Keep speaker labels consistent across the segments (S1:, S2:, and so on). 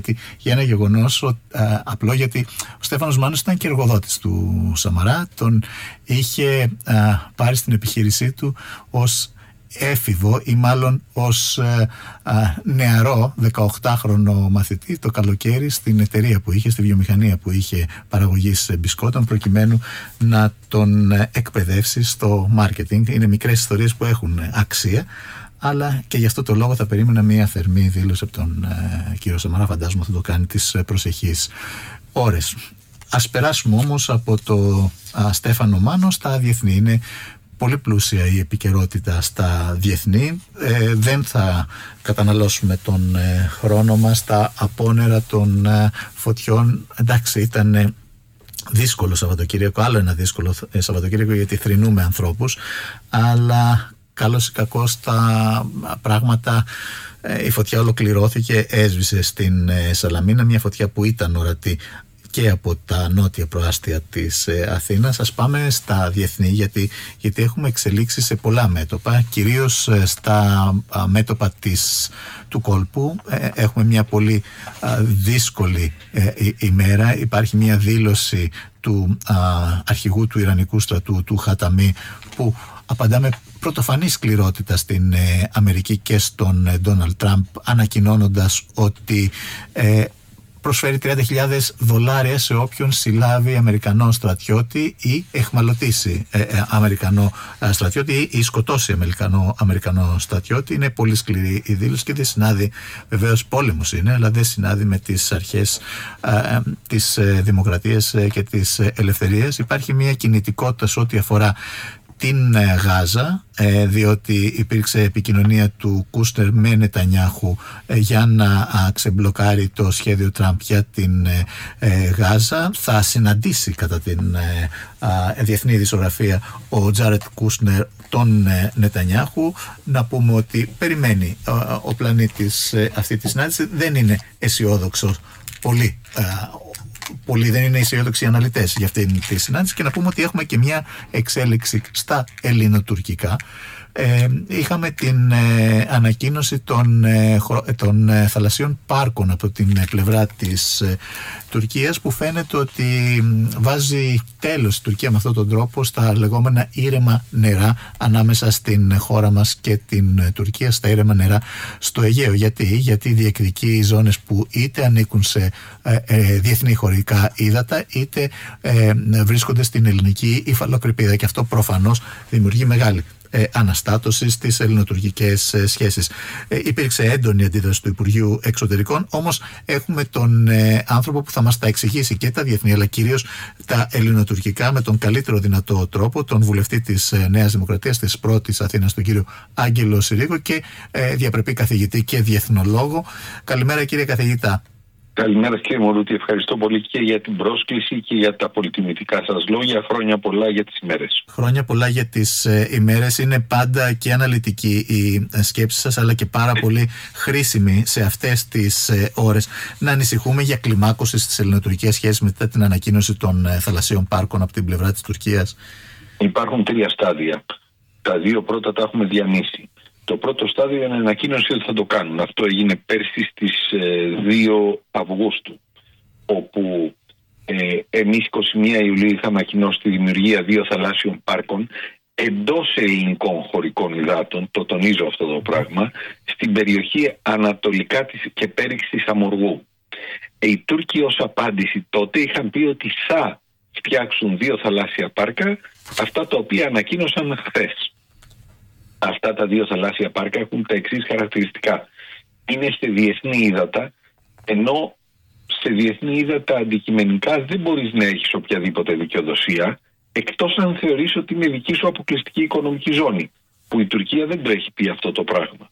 S1: μελέτη για ένα γεγονός απλό, γιατί ο Στέφανος Μάνος ήταν και εργοδότης του Σαμαρά, τον είχε πάρει στην επιχείρησή του ως έφηβο ή μάλλον ως νεαρό 18χρονο μαθητή το καλοκαίρι στην εταιρεία που είχε, στη βιομηχανία που είχε παραγωγής μπισκότων, προκειμένου να τον εκπαιδεύσει στο μάρκετινγκ. Είναι μικρές ιστορίες που έχουν αξία, αλλά και γι' αυτό το λόγο θα περίμενα μια θερμή δήλωση από τον κύριο Σαμαρά. Φαντάζομαι θα το κάνει τις προσεχείς ώρες. Ας περάσουμε όμως από το Στέφανο Μάνο στα διεθνή. Είναι πολύ πλούσια η επικαιρότητα στα διεθνή. Δεν θα καταναλώσουμε τον χρόνο μας στα απόνερα των φωτιών. Εντάξει, ήταν δύσκολο Σαββατοκύριακο, άλλο ένα δύσκολο Σαββατοκύριακο, γιατί θρηνούμε ανθρώπους, αλλά καλώς ή κακώς τα πράγματα, η φωτιά ολοκληρώθηκε, έσβησε στην Σαλαμίνα, μια φωτιά που ήταν ορατή και από τα νότια προάστια της Αθήνας. Ας πάμε στα διεθνή, γιατί έχουμε εξελίξει σε πολλά μέτωπα, κυρίως στα μέτωπα του κόλπου. Έχουμε μια πολύ δύσκολη ημέρα. Υπάρχει μια δήλωση του αρχηγού του Ιρανικού στρατού, του Χαταμί, που απαντά με πρωτοφανή σκληρότητα στην Αμερική και στον Ντόναλντ Τραμπ, ανακοινώνοντας ότι προσφέρει $30,000 σε όποιον συλλάβει Αμερικανό στρατιώτη ή εχμαλωτήσει Αμερικανό στρατιώτη ή σκοτώσει Αμερικανό στρατιώτη. Είναι πολύ σκληρή η δήλωση και δεν συνάδει, βεβαίως πόλεμος είναι, αλλά δεν συνάδει με τις αρχές της δημοκρατίας και της ελευθερίας. Υπάρχει μια κινητικότητα σε ό,τι αφορά την Γάζα, διότι υπήρξε επικοινωνία του Κούσνερ με Νετανιάχου για να ξεμπλοκάρει το σχέδιο Τραμπ για την Γάζα. Θα συναντήσει κατά την διεθνή ειδησιογραφία ο Τζάρετ Κούσνερ τον Νετανιάχου. Να πούμε ότι περιμένει ο πλανήτης αυτή τη συνάντηση. Δεν είναι αισιόδοξο πολλοί δεν είναι αισιόδοξοι αναλυτές για αυτήν τη συνάντηση. Και να πούμε ότι έχουμε και μια εξέλιξη στα ελληνοτουρκικά. Είχαμε την ανακοίνωση των θαλασσίων πάρκων από την πλευρά της Τουρκίας, που φαίνεται ότι βάζει τέλος η Τουρκία με αυτόν τον τρόπο στα λεγόμενα ήρεμα νερά ανάμεσα στην χώρα μας και την Τουρκία, στα ήρεμα νερά στο Αιγαίο. Γιατί διεκδικεί ζώνες που είτε ανήκουν σε διεθνή χωρικά ύδατα, είτε βρίσκονται στην ελληνική υφαλοκρηπίδα, και αυτό προφανώς δημιουργεί μεγάλη αναστάτωση στις ελληνοτουρκικές σχέσεις. Υπήρξε έντονη αντίδραση του Υπουργείου Εξωτερικών, όμως έχουμε τον άνθρωπο που θα μας τα εξηγήσει και τα διεθνή, αλλά κυρίως τα ελληνοτουρκικά, με τον καλύτερο δυνατό τρόπο, τον βουλευτή της Νέας Δημοκρατίας της πρώτης Αθήνας, τον κύριο Άγγελο Συρίγο, και διαπρεπή καθηγητή και διεθνολόγο. Καλημέρα, κύριε καθηγητά.
S2: Καλημέρα, κύριε Μωρούτη. Ευχαριστώ πολύ και για την πρόσκληση και για τα πολυτιμητικά σας λόγια. Χρόνια πολλά για τις ημέρες.
S1: Χρόνια πολλά για τις ημέρες. Είναι πάντα και αναλυτική η σκέψη σας, αλλά και πάρα πολύ χρήσιμη σε αυτές τις ώρες. Να ανησυχούμε για κλιμάκωση στις ελληνοτουρκικές σχέσεις μετά την ανακοίνωση των θαλασσίων πάρκων από την πλευρά της Τουρκίας.
S2: Υπάρχουν 3 στάδια. Τα 2 πρώτα τα έχουμε διανύσει. Το πρώτο στάδιο είναι ανακοίνωση ότι θα το κάνουν. Αυτό έγινε πέρσι στις 2 Αυγούστου, όπου εμείς 21 Ιουλίου είχαμε ανακοινώσει τη δημιουργία 2 θαλάσσιων πάρκων εντός ελληνικών χωρικών υδάτων, το τονίζω αυτό το πράγμα, στην περιοχή ανατολικά της και πέριξ της Αμοργού. Οι Τούρκοι ως απάντηση τότε είχαν πει ότι θα φτιάξουν 2 θαλάσσια πάρκα, αυτά τα οποία ανακοίνωσαν χθες. Αυτά τα 2 θαλάσσια πάρκα έχουν τα εξής χαρακτηριστικά. Είναι σε διεθνή ύδατα, ενώ σε διεθνή ύδατα αντικειμενικά δεν μπορείς να έχεις οποιαδήποτε δικαιοδοσία, εκτός αν θεωρείς ότι είναι δική σου αποκλειστική οικονομική ζώνη, που η Τουρκία δεν το έχει πει αυτό το πράγμα.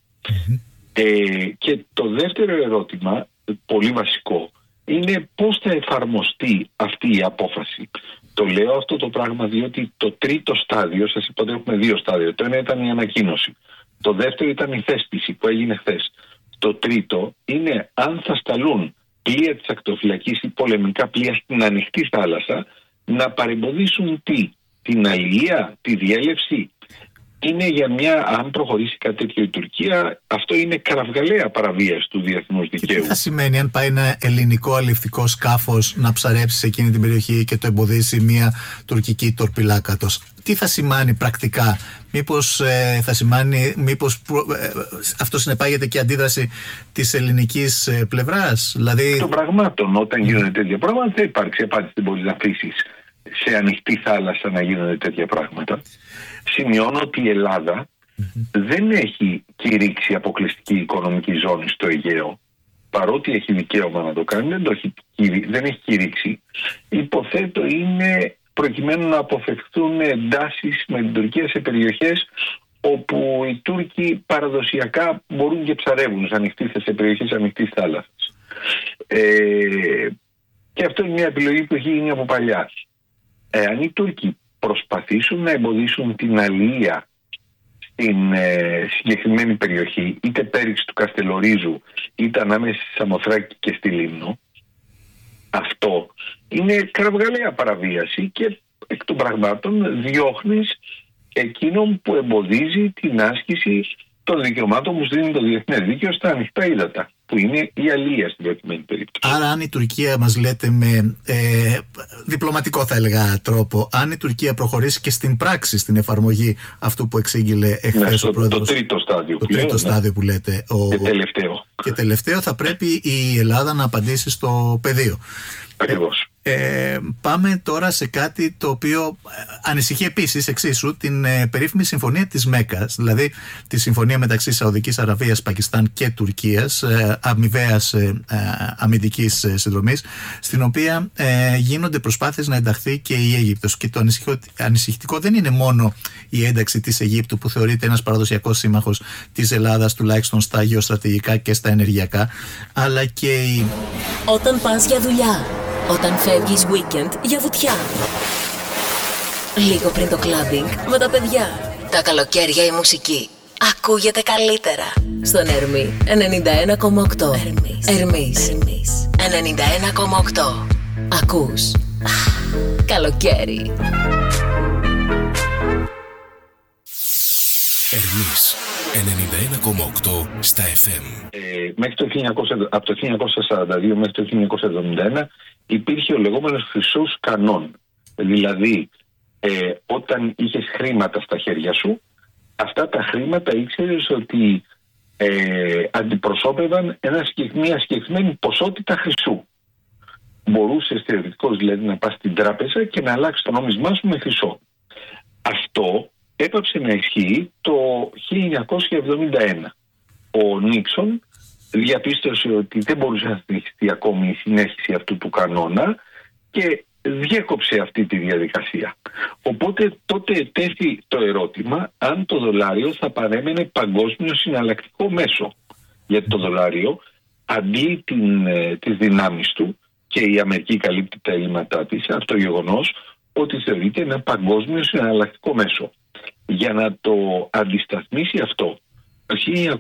S2: Και το δεύτερο ερώτημα, πολύ βασικό, είναι πώς θα εφαρμοστεί αυτή η απόφαση. Το λέω αυτό το πράγμα διότι το τρίτο στάδιο, σας είπα ότι έχουμε 2 στάδια. Το ένα ήταν η ανακοίνωση. Το δεύτερο ήταν η θέσπιση που έγινε χθες. Το τρίτο είναι αν θα σταλούν πλοία της ακτοφυλακής ή πολεμικά πλοία στην ανοιχτή θάλασσα να παρεμποδίσουν την αλληλεία, τη διέλευση. είναι αν προχωρήσει κάτι τέτοιο η Τουρκία, αυτό είναι κραυγαλαία παραβίαση του διεθνούς δικαίου.
S1: Και τι θα σημαίνει αν πάει ένα ελληνικό αληφτικό σκάφος να ψαρέψει σε εκείνη την περιοχή και το εμποδίσει μια τουρκική τορπιλάκατος? Τι θα σημαίνει πρακτικά? Μήπως αυτό συνεπάγεται και αντίδραση της ελληνικής πλευράς? Δηλαδή...
S2: Των πραγμάτων, όταν γίνονται τέτοια πράγματα, δεν υπάρξει απάντηση, δεν μπορείς να αφήσεις σε ανοιχτή θάλασσα να γίνονται τέτοια πράγματα. Σημειώνω ότι η Ελλάδα δεν έχει κηρύξει αποκλειστική οικονομική ζώνη στο Αιγαίο. Παρότι έχει δικαίωμα να το κάνει, δεν έχει κηρύξει. Υποθέτω είναι προκειμένου να αποφευχθούν εντάσεις με την Τουρκία σε περιοχές όπου οι Τούρκοι παραδοσιακά μπορούν και ψαρεύουν σε περιοχές ανοιχτής θάλασσας. Και αυτό είναι μια επιλογή που έχει γίνει από παλιά. Αν οι Τούρκοι προσπαθήσουν να εμποδίσουν την αλία στην συγκεκριμένη περιοχή, είτε πέριξη του Καστελορίζου, είτε ανάμεσα στη Σαμοθράκη και στη Λίμνο, αυτό είναι κραυγαλαία παραβίαση και εκ των πραγμάτων διώχνεις εκείνον που εμποδίζει την άσκηση των δικαιωμάτων που δίνει το διεθνές δίκαιο στα ανοιχτά ύδατα, που είναι η αλία στην προκειμένη περίπτωση.
S1: Άρα, αν η Τουρκία, μας λέτε με διπλωματικό θα έλεγα τρόπο, αν η Τουρκία προχωρήσει και στην πράξη στην εφαρμογή αυτού που εξήγηλε εχθές ο πρόεδρος,
S2: το τρίτο στάδιο,
S1: στάδιο που λέτε,
S2: και
S1: τελευταίο θα πρέπει η Ελλάδα να απαντήσει στο πεδίο.
S2: Ακριβώς.
S1: Πάμε τώρα σε κάτι το οποίο ανησυχεί επίσης εξίσου, την περίφημη συμφωνία της Μέκκας, δηλαδή τη συμφωνία μεταξύ Σαουδικής Αραβίας, Πακιστάν και Τουρκίας, αμοιβαίας αμυντικής συνδρομής, στην οποία γίνονται προσπάθειες να ενταχθεί και η Αίγυπτος. Και το ανησυχητικό δεν είναι μόνο η ένταξη της Αιγύπτου, που θεωρείται ένας παραδοσιακός σύμμαχος της Ελλάδας, τουλάχιστον στα γεωστρατηγικά και στα ενεργειακά, αλλά και η...
S3: Όταν πας για δουλειά, όταν φεύγεις weekend για βουτιά, λίγο πριν το clubbing με τα παιδιά, τα καλοκαίρια η μουσική ακούγεται καλύτερα στον Ερμή 91,8. Ερμής 91,8. Ακούς καλοκαίρι.
S4: Ερμής 91,8 στα FM.
S2: Από το 1942 μέχρι το 1971 υπήρχε ο λεγόμενος χρυσός κανόν. Δηλαδή, όταν είχες χρήματα στα χέρια σου, αυτά τα χρήματα ήξερες ότι αντιπροσώπευαν μια συγκεκριμένη ποσότητα χρυσού. Μπορούσες θεωρητικώς δηλαδή να πας στην τράπεζα και να αλλάξεις το νόμισμά σου με χρυσό. Αυτό έπαψε να ισχύει το 1971. Ο Νίξον διαπίστωσε ότι δεν μπορούσε να συνεχιστεί ακόμη η συνέχιση αυτού του κανόνα και διέκοψε αυτή τη διαδικασία. Οπότε τότε τέθη το ερώτημα αν το δολάριο θα παγκόσμιο συναλλακτικό μέσο. Γιατί το δολάριο αντλεί τις δυνάμεις του και η Αμερική καλύπτει τα έλλειμματά της, αυτό το γεγονός ότι θεωρείται ένα παγκόσμιο συναλλακτικό μέσο. Για να το αντισταθμίσει αυτό, το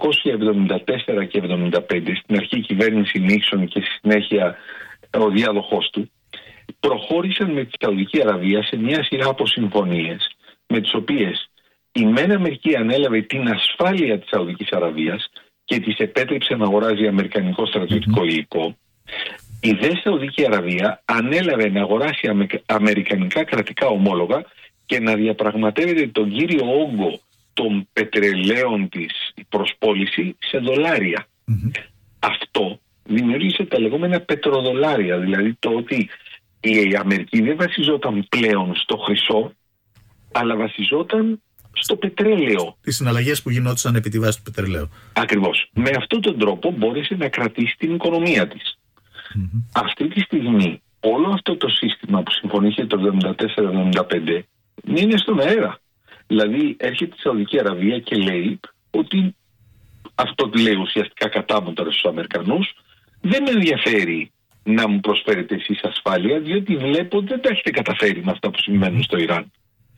S2: 1974 και 1975, στην αρχή κυβέρνηση Νίξον και στη συνέχεια ο διάδοχός του, προχώρησαν με τη Σαουδική Αραβία σε μια σειρά από συμφωνίες, με τις οποίες η ΜΕΝ Αμερική ανέλαβε την ασφάλεια της Σαουδικής Αραβίας και της επέτρεψε να αγοράζει αμερικανικό στρατιωτικό υλικό. Η δε Σαουδική Αραβία ανέλαβε να αγοράσει αμερικανικά κρατικά ομόλογα και να διαπραγματεύεται τον κύριο όγκο των πετρελαίων της προσπόληση σε δολάρια. Αυτό δημιούργησε τα λεγόμενα πετροδολάρια, δηλαδή το ότι η Αμερική δεν βασιζόταν πλέον στο χρυσό, αλλά βασιζόταν στο πετρέλαιο.
S1: Τις συναλλαγές που γινόντουσαν επί τη βάση του πετρελαίου.
S2: Ακριβώς. Με αυτόν τον τρόπο μπόρεσε να κρατήσει την οικονομία της. Αυτή τη στιγμή όλο αυτό το σύστημα που συμφωνήθηκε το 1974-1975 είναι στον αέρα. Δηλαδή έρχεται η Σαουδική Αραβία και λέει ότι αυτό λέει ουσιαστικά κατάμοντρα στους Αμερικανούς, δεν με ενδιαφέρει να μου προσφέρετε εσείς ασφάλεια, διότι βλέπω δεν τα έχετε καταφέρει με αυτά που συμβαίνουν στο Ιράν.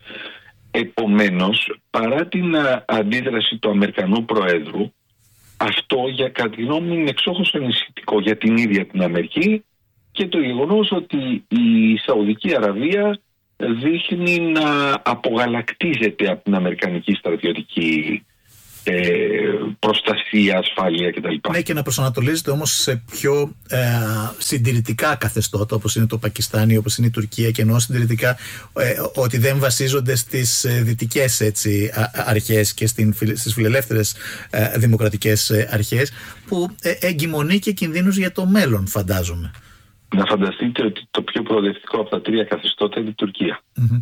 S2: Επομένως, παρά την αντίδραση του Αμερικανού Προέδρου, αυτό για κατά τη γνώμη μου είναι εξόχως ανησυχητικό για την ίδια την Αμερική και το γεγονός ότι η Σαουδική Αραβία δείχνει να απογαλακτίζεται από την αμερικανική στρατιωτική προστασία, ασφάλεια κτλ.
S1: Ναι, και να προσανατολίζεται όμως σε πιο συντηρητικά καθεστώτα, όπως είναι το Πακιστάν, όπως είναι η Τουρκία, και εννοώ συντηρητικά ότι δεν βασίζονται στις δυτικές αρχές και στις φιλελεύθερες δημοκρατικές αρχές, που εγκυμονεί και κινδύνους για το μέλλον, φαντάζομαι.
S2: Να φανταστείτε ότι το πιο προοδευτικό από τα 3 καθεστώτα είναι η Τουρκία.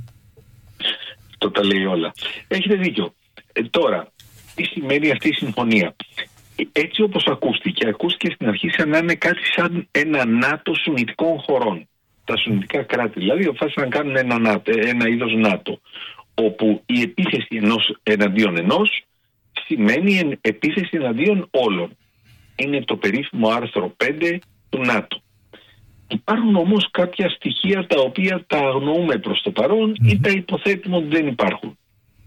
S2: Αυτό τα λέει όλα. Έχετε δίκιο. Τώρα, τι σημαίνει αυτή η συμφωνία? Έτσι όπως ακούστηκε στην αρχή σαν να είναι κάτι σαν ένα ΝΑΤΟ σουννιτικών χωρών. Τα σουννιτικά κράτη δηλαδή αποφάσισαν να κάνουν ένα είδος ΝΑΤΟ, όπου η επίθεση ενός εναντίον ενός σημαίνει επίθεση εναντίον όλων. Είναι το περίφημο άρθρο 5 του ΝΑΤΟ. Υπάρχουν όμως κάποια στοιχεία τα οποία τα αγνοούμε προς το παρόν ή τα υποθέτουμε ότι δεν υπάρχουν.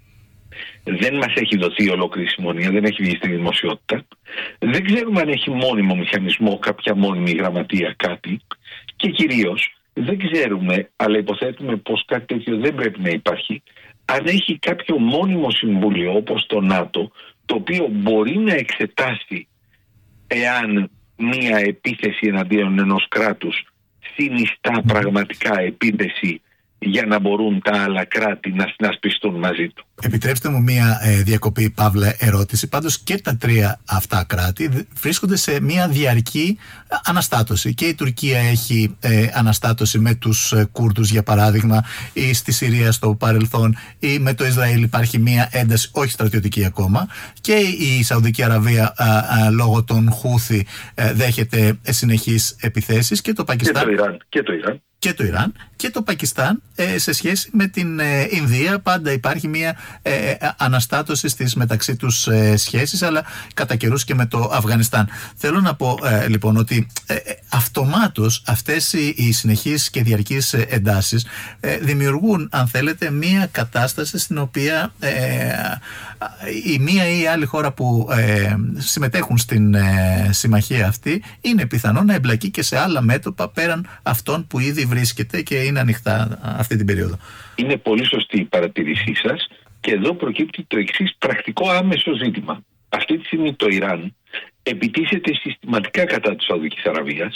S2: Δεν μας έχει δοθεί ολόκληρη συμφωνία, δεν έχει βγει στη δημοσιότητα. Δεν ξέρουμε αν έχει μόνιμο μηχανισμό, κάποια μόνιμη γραμματεία, κάτι. Και κυρίως δεν ξέρουμε, αλλά υποθέτουμε πως κάτι τέτοιο δεν πρέπει να υπάρχει, αν έχει κάποιο μόνιμο συμβούλιο όπως το ΝΑΤΟ, το οποίο μπορεί να εξετάσει εάν μία επίθεση εναντίον ενός κράτους συνιστά πραγματικά επίθεση, για να μπορούν τα άλλα κράτη να συνασπιστούν μαζί του.
S1: Επιτρέψτε μου μία διακοπή, Παύλα, ερώτηση. Πάντως και τα 3 αυτά κράτη βρίσκονται σε μία διαρκή αναστάτωση. Και η Τουρκία έχει αναστάτωση με τους Κούρδους, για παράδειγμα, ή στη Συρία στο παρελθόν, ή με το Ισραήλ υπάρχει μία ένταση, όχι στρατιωτική ακόμα. Και η Σαουδική Αραβία λόγω των Χούθη δέχεται συνεχείς επιθέσεις, και το Πακιστάν. Και το Ιράν και το Πακιστάν σε σχέση με την Ινδία. Πάντα υπάρχει μια αναστάτωση στις μεταξύ τους σχέσεις, αλλά κατά καιρούς και με το Αφγανιστάν. Θέλω να πω λοιπόν ότι αυτομάτως αυτές οι συνεχείς και διαρκείς εντάσεις δημιουργούν, αν θέλετε, μια κατάσταση στην οποία η μία ή η άλλη χώρα που συμμετέχουν στην συμμαχία αυτή είναι πιθανό να εμπλακεί και σε άλλα μέτωπα πέραν αυτών που ήδη βρίσκεται και είναι ανοιχτά αυτή την περίοδο.
S2: Είναι πολύ σωστή η παρατηρήσή σας, και εδώ προκύπτει το εξής πρακτικό άμεσο ζήτημα. Αυτή τη στιγμή το Ιράν επιτίθεται συστηματικά κατά της Σαουδικής Αραβίας.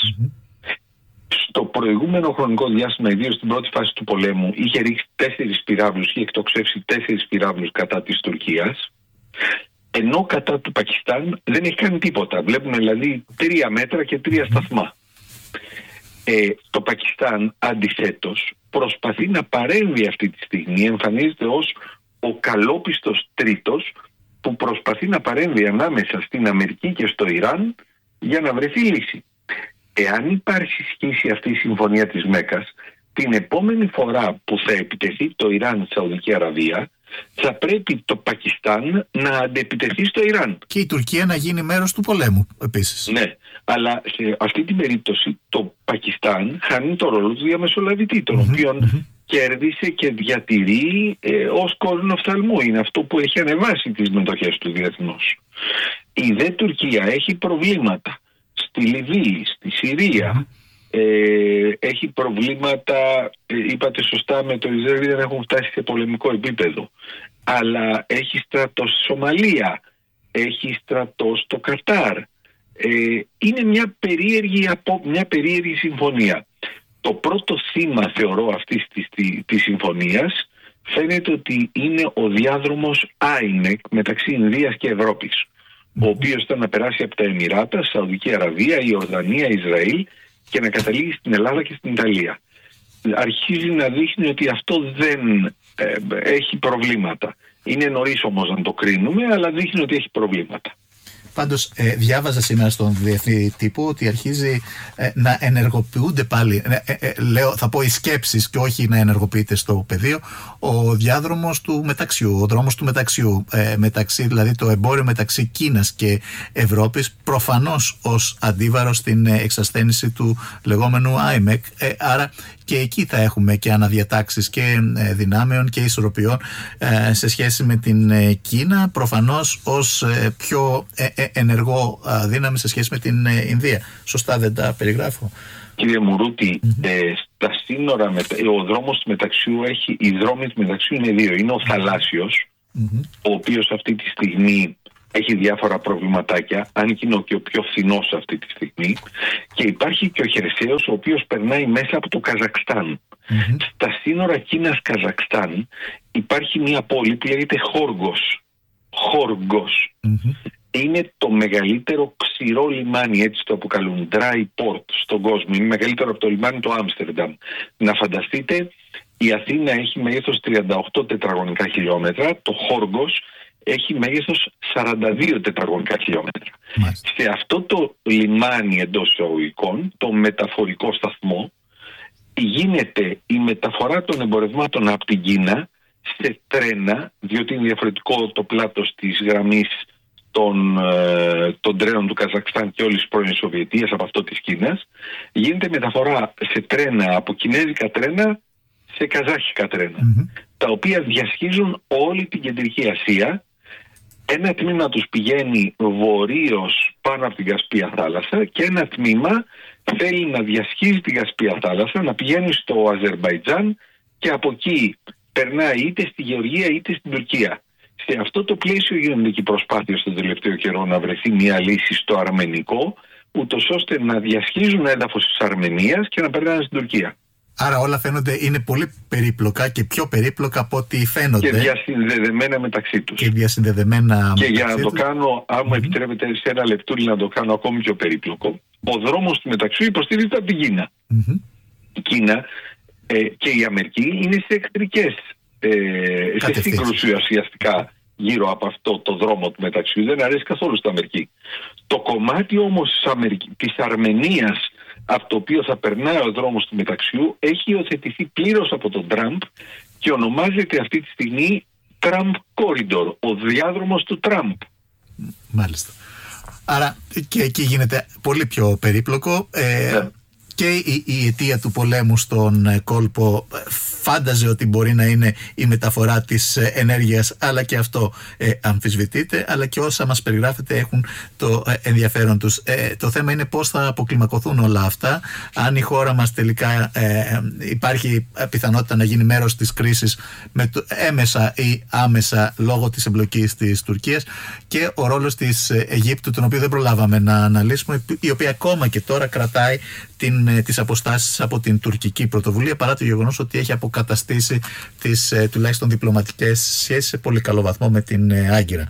S2: Στο προηγούμενο χρονικό διάστημα, ιδίως στην πρώτη φάση του πολέμου, είχε ρίξει 4 πυράβλους, είχε εκτοξεύσει 4 πυράβλους κατά της Τουρκίας, ενώ κατά του Πακιστάν δεν έχει κάνει τίποτα. Βλέπουμε δηλαδή 3 μέτρα και 3 σταθμά. Το Πακιστάν αντιθέτως προσπαθεί να παρέμβει αυτή τη στιγμή, εμφανίζεται ως ο καλόπιστος τρίτος που προσπαθεί να παρέμβει ανάμεσα στην Αμερική και στο Ιράν για να βρεθεί λύση. Εάν υπάρχει σχέση αυτή η συμφωνία της Μέκας, την επόμενη φορά που θα επιτεθεί το Ιράν στη Σαουδική Αραβία, θα πρέπει το Πακιστάν να αντεπιτεθεί στο Ιράν.
S1: Και η Τουρκία να γίνει μέρος του πολέμου επίσης.
S2: Ναι, αλλά σε αυτή την περίπτωση το Πακιστάν χάνει το ρόλο του διαμεσολαβητή, τον οποίον κέρδισε και διατηρεί ως κόρνο οφθαλμού. Είναι αυτό που έχει ανεβάσει τις μετοχές του διεθνώς. Η δε Τουρκία έχει προβλήματα στη Λιβύη, στη Συρία. Έχει προβλήματα, είπατε σωστά, με το Ισραήλ δεν έχουν φτάσει σε πολεμικό επίπεδο, αλλά έχει στρατό στη Σομαλία, έχει στρατό στο Κατάρ. Είναι μια περίεργη συμφωνία. Το πρώτο θύμα, θεωρώ, αυτής της συμφωνίας φαίνεται ότι είναι ο διάδρομος INEC μεταξύ Ινδίας και Ευρώπης, ο οποίος ήταν να περάσει από τα Εμιράτα, Σαουδική Αραβία, Ιορδανία, Ισραήλ και να καταλήγει στην Ελλάδα και στην Ιταλία. Αρχίζει να δείχνει ότι αυτό δεν έχει προβλήματα. Είναι νωρίς όμως να το κρίνουμε, αλλά δείχνει ότι έχει προβλήματα.
S1: Πάντως διάβαζα σήμερα στον διεθνή τύπο ότι αρχίζει να ενεργοποιούνται πάλι, λέω, θα πω οι σκέψεις και όχι να ενεργοποιείται στο πεδίο, ο διάδρομος του μεταξιού, ο δρόμος του μεταξιού, μεταξύ, δηλαδή το εμπόριο μεταξύ Κίνας και Ευρώπης, προφανώς ως αντίβαρο στην εξασθένιση του λεγόμενου IMEC. Άρα και εκεί θα έχουμε και αναδιατάξεις και δυνάμεων και ισορροπιών σε σχέση με την Κίνα, προφανώς ως πιο ενεργό δύναμη σε σχέση με την Ινδία. Σωστά δεν τα περιγράφω?
S2: Κύριε Μουρούτη, στα σύνορα, ο δρόμος του μεταξιού οι δρόμοι του μεταξιού είναι δύο. Είναι ο θαλάσσιος, ο οποίος αυτή τη στιγμή έχει διάφορα προβληματάκια, αν και είναι και ο πιο φθηνός αυτή τη στιγμή, και υπάρχει και ο χερσαίος, ο οποίος περνάει μέσα από το Καζακστάν. Στα σύνορα Κίνας-Καζακστάν υπάρχει μια πόλη που λέγεται Χόργος. Είναι το μεγαλύτερο ξηρό λιμάνι, έτσι το αποκαλούν, dry port στον κόσμο. Είναι μεγαλύτερο από το λιμάνι το Άμστερνταμ. Να φανταστείτε, η Αθήνα έχει μέγεθος 38 τετραγωνικά χιλιόμετρα, το Χόργος έχει μέγεθος 42 τετραγωνικά χιλιόμετρα. Σε αυτό το λιμάνι εντός εισαγωγικών, το μεταφορικό σταθμό, γίνεται η μεταφορά των εμπορευμάτων από την Κίνα σε τρένα, διότι είναι διαφορετικό το πλάτος της γραμμής των τρένων του Καζακστάν και όλης της πρώην Σοβιετίας από αυτό της Κίνας. Γίνεται μεταφορά σε τρένα, από κινέζικα τρένα σε καζάχικα τρένα, τα οποία διασχίζουν όλη την Κεντρική Ασία. Ένα τμήμα τους πηγαίνει βορείως πάνω από την Κασπία θάλασσα και ένα τμήμα θέλει να διασχίζει την Κασπία θάλασσα, να πηγαίνει στο Αζερμπαϊτζάν και από εκεί περνάει είτε στη Γεωργία είτε στην Τουρκία. Σε αυτό το πλαίσιο γίνονται και προσπάθειες στον τελευταίο καιρό να βρεθεί μια λύση στο αρμενικό, ούτως ώστε να διασχίζουν έδαφος της Αρμενίας και να περνάνε στην Τουρκία.
S1: Άρα όλα φαίνονται είναι πολύ περίπλοκα και πιο περίπλοκα από ό,τι φαίνονται.
S2: Και διασυνδεδεμένα μεταξύ τους.
S1: Και διασυνδεδεμένα
S2: και για να το κάνω, αν μου επιτρέπετε σε ένα λεπτούλι να το κάνω ακόμη πιο περίπλοκο, ο δρόμος του μεταξύ υποστηρίζεται από την Κίνα. Η Κίνα και η Αμερική είναι σε εχθρικές, σε σύγκρουση ουσιαστικά γύρω από αυτό το δρόμο του μεταξύ. Δεν αρέσει καθόλου στην Αμερική. Το κομμάτι όμως της Αρμενίας, από το οποίο θα περνάει ο δρόμος του μεταξιού, έχει υιοθετηθεί πλήρως από τον Τραμπ και ονομάζεται αυτή τη στιγμή Τραμπ Corridor, ο διάδρομος του Τραμπ.
S1: Μάλιστα. Άρα και εκεί γίνεται πολύ πιο περίπλοκο. Και η αιτία του πολέμου στον κόλπο φάνταζε ότι μπορεί να είναι η μεταφορά της ενέργειας, αλλά και αυτό αμφισβητείται, αλλά και όσα μας περιγράφεται έχουν το ενδιαφέρον τους. Το θέμα είναι πώς θα αποκλιμακωθούν όλα αυτά, αν η χώρα μας τελικά υπάρχει πιθανότητα να γίνει μέρος της κρίσης έμεσα ή άμεσα λόγω της εμπλοκής της Τουρκίας, και ο ρόλος της Αιγύπτου, τον οποίο δεν προλάβαμε να αναλύσουμε, η οποία ακόμα και τώρα κρατάει τις αποστάσεις από την τουρκική πρωτοβουλία, παρά το γεγονός ότι έχει αποκαταστήσει τις τουλάχιστον διπλωματικές σχέσεις σε πολύ καλό βαθμό με την Άγκυρα.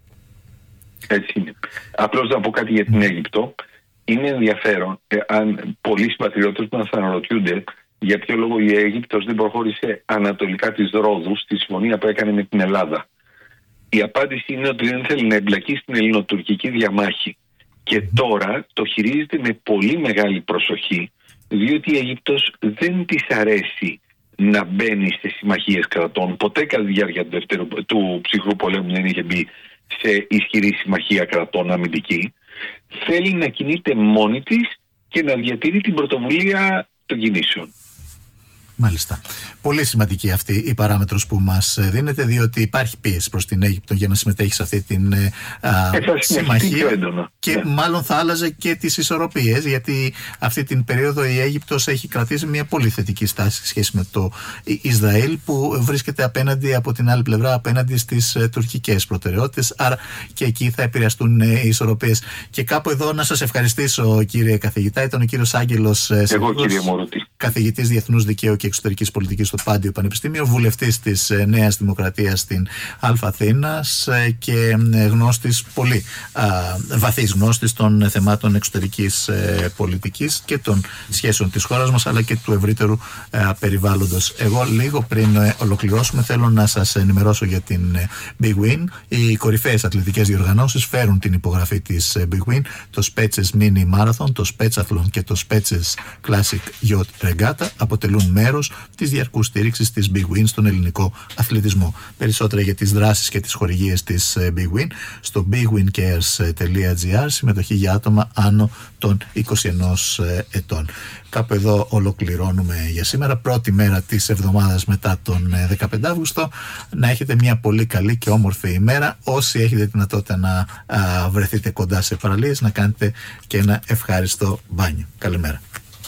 S2: Έτσι είναι. Απλώς να πω κάτι για την Αίγυπτο. Είναι ενδιαφέρον, αν πολλοί συμπατριώτες μας αναρωτιούνται για ποιο λόγο η Αίγυπτος δεν προχώρησε ανατολικά της Ρόδου στη συμφωνία που έκανε με την Ελλάδα. Η απάντηση είναι ότι δεν θέλει να εμπλακεί στην ελληνοτουρκική διαμάχη. Και τώρα το χειρίζεται με πολύ μεγάλη προσοχή, διότι η Αίγυπτος δεν της αρέσει να μπαίνει σε συμμαχίες κρατών. Ποτέ κατά τη διάρκεια του ψυχρού πολέμου δεν είχε μπει σε ισχυρή συμμαχία κρατών αμυντική. Θέλει να κινείται μόνη της και να διατηρεί την πρωτοβουλία των κινήσεων.
S1: Μάλιστα. Πολύ σημαντική αυτή η παράμετρος που μας δίνεται, διότι υπάρχει πίεση προς την Αίγυπτο για να συμμετέχει σε αυτή την συμμαχία και μάλλον θα άλλαζε και τις ισορροπίες, γιατί αυτή την περίοδο η Αίγυπτος έχει κρατήσει μια πολύ θετική στάση σε σχέση με το Ισραήλ, που βρίσκεται απέναντι, από την άλλη πλευρά, απέναντι στις τουρκικές προτεραιότητες, άρα και εκεί θα επηρεαστούν οι ισορροπίες. Και κάπου εδώ να σας ευχαριστήσω, κύριε καθηγητά. Ήταν ο κύριος Άγγελος καθηγητής Διεθνούς Δικαίου και Εξωτερικής Πολιτικής στο Πάντιο Πανεπιστήμιο, βουλευτής της Νέας Δημοκρατίας στην Αθήνας και γνώστης, πολύ βαθύς γνώστης των θεμάτων εξωτερικής πολιτικής και των σχέσεων της χώρας μας, αλλά και του ευρύτερου περιβάλλοντος. Εγώ λίγο πριν ολοκληρώσουμε θέλω να σας ενημερώσω για την Big Win. Οι κορυφαίες αθλητικές διοργανώσεις φέρουν την υπογραφή της Big Win, το Spetses Mini Marathon, το Spetsathlon και το Spetses Classic Yacht ρεγκάτα αποτελούν μέρος της διαρκούς στήριξης της Big Win στον ελληνικό αθλητισμό. Περισσότερα για τις δράσεις και τις χορηγίες της Big Win στο bigwincares.gr, συμμετοχή για άτομα άνω των 21 ετών. Κάπου εδώ ολοκληρώνουμε για σήμερα. Πρώτη μέρα της εβδομάδας μετά τον 15 Αύγουστο. Να έχετε μια πολύ καλή και όμορφη ημέρα. Όσοι έχετε δυνατότητα να βρεθείτε κοντά σε παραλίες, να κάνετε και ένα ευχάριστο μπάνιο. Καλημέρα.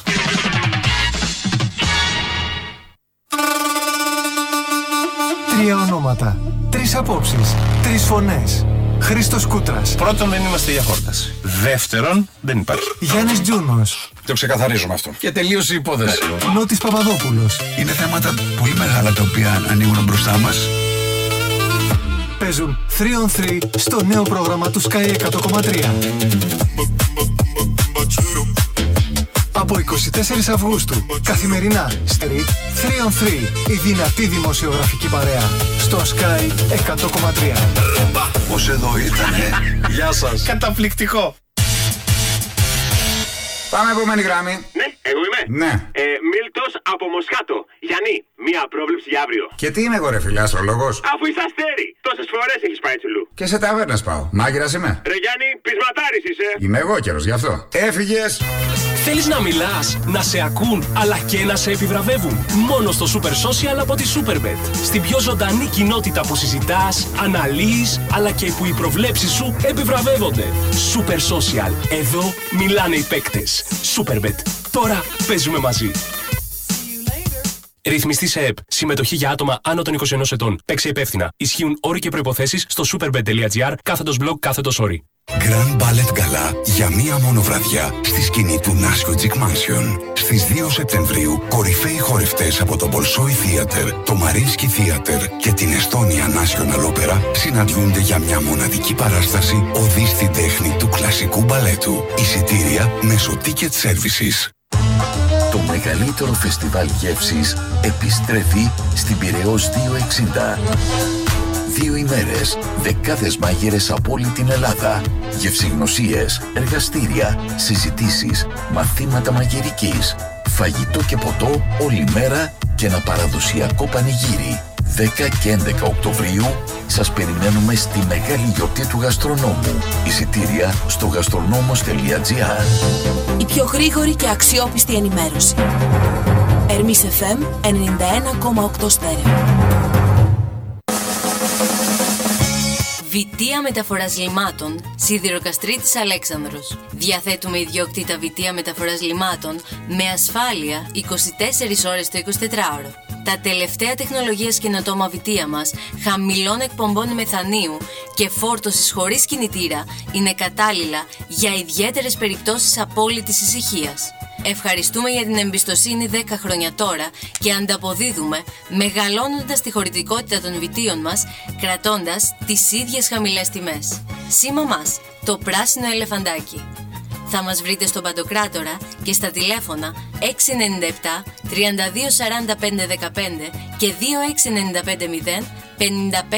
S5: Τρία ονόματα, τρεις απόψεις, τρεις φωνές. Χρήστος Κούτρας.
S6: Πρώτον, δεν είμαστε για χόρταση. Δεύτερον, δεν υπάρχει.
S5: Γιάννης Τζούνος.
S6: Το ξεκαθαρίζουμε αυτό. Και τελείωσε η υπόθεση.
S5: Νότης Παπαδόπουλος.
S7: Είναι θέματα πολύ μεγάλα τα οποία ανοίγουν μπροστά μας.
S5: Παίζουν 3 on 3 στο νέο πρόγραμμα του Sky 100,3. Από 24 Αυγούστου, καθημερινά, Street 3 on 3, η δυνατή δημοσιογραφική παρέα, στο Sky 100,3.
S7: Πώς εδώ ήτανε.
S6: Γεια σας.
S1: Καταπληκτικό.
S8: Πάμε επόμενη γράμμη.
S9: Ναι, εγώ είμαι.
S8: Ναι.
S9: Μίλτος από Μοσχάτο. Γιάννη, μία πρόβλεψη για αύριο.
S8: Και τι είμαι εγώ ρε φίλε, αστρολόγος?
S9: Αφού είσαι αστέρι, τόσες φορές έχεις πάει τσουλού.
S8: Και σε ταβέρνες πάω. Μάγειρας είμαι.
S9: Ρε Γιάννη, πεισματάρης είσαι.
S8: Είμαι εγώ καιρος γι' αυτό. Έφυγες.
S10: Θέλεις να μιλάς, να σε ακούν, αλλά και να σε επιβραβεύουν? Μόνο στο Super Social από τη Superbet. Στην πιο ζωντανή κοινότητα που συζητάς, αναλύεις, αλλά και που οι προβλέψεις σου επιβραβεύονται. Super Social. Εδώ μιλάνε οι παίκτες. Superbet. Τώρα παίζουμε μαζί. Ρυθμιστή σε ΕΠ. Συμμετοχή για άτομα άνω των 21 ετών. Παίξε υπεύθυνα. Ισχύουν όροι και προϋποθέσεις στο superbet.gr/blog/όροι.
S7: Grand Ballet Gala για μία μόνο βραδιά στη σκηνή του Nasco Gic Mansion. Στις 2 Σεπτεμβρίου, κορυφαίοι χορευτές από το Bolshoi Theater, το Mariinsky Theater και την Estonia National Opera συναντιούνται για μια μοναδική παράσταση οδή στην τέχνη του κλασικού μπαλέτου. Εισιτήρια μέσω Ticket Services.
S11: Το μεγαλύτερο φεστιβάλ γεύσης επιστρέφει στην Πειραιώς 260. 2 ημέρες, δεκάδες μάγειρες από όλη την Ελλάδα, γευσηγνωσίες, εργαστήρια, συζητήσεις, μαθήματα μαγειρικής, φαγητό και ποτό όλη μέρα και ένα παραδοσιακό πανηγύρι. 10 και 11 Οκτωβρίου σας περιμένουμε στη μεγάλη γιορτή του γαστρονόμου. Εισιτήρια στο gastronomos.gr.
S3: Η πιο γρήγορη και αξιόπιστη ενημέρωση. Ερμής FM 91,8 στέρεο. Βιτία Μεταφοράς Λιμάτων, Σιδηροκαστρίτης Αλέξανδρος. Διαθέτουμε ιδιόκτητα βιτία μεταφοράς λιμάτων με ασφάλεια 24 ώρες το 24ωρο. Τα τελευταία τεχνολογίας καινοτόμα βιτία μας, χαμηλών εκπομπών μεθανίου και φόρτωσης χωρίς κινητήρα, είναι κατάλληλα για ιδιαίτερες περιπτώσεις απόλυτης ησυχίας. Ευχαριστούμε για την εμπιστοσύνη 10 χρόνια τώρα και ανταποδίδουμε μεγαλώνοντας τη χωρητικότητα των βιτίων μας, κρατώντας τις ίδιες χαμηλές τιμές. Σήμα μας, το πράσινο ελεφαντάκι. Θα μας βρείτε στον Παντοκράτορα και στα τηλέφωνα 697 32 45 15 και 2695 0 55